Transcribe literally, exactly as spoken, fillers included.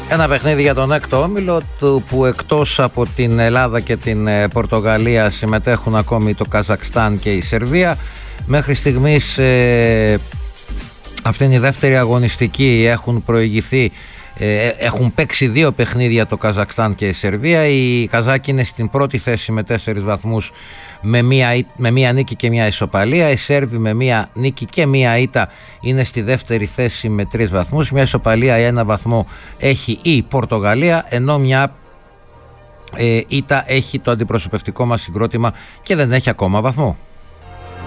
Ένα παιχνίδι για τον έκτο όμιλο, του που εκτός από την Ελλάδα και την Πορτογαλία συμμετέχουν ακόμη το Καζακστάν και η Σερβία. Μέχρι στιγμής ε, αυτή είναι η δεύτερη αγωνιστική, έχουν προηγηθεί, ε, έχουν παίξει δύο παιχνίδια το Καζακστάν και η Σερβία. Οι Καζάκοι είναι στην πρώτη θέση με τέσσερις βαθμούς, με μία, με μία νίκη και μία ισοπαλία. Οι Σέρβοι με μία νίκη και μία ήττα είναι στη δεύτερη θέση με τρεις βαθμούς. Μια ισοπαλία ή ένα βαθμό έχει η Πορτογαλία, ενώ μια ε, ήττα έχει το αντιπροσωπευτικό μας συγκρότημα και δεν έχει ακόμα βαθμό.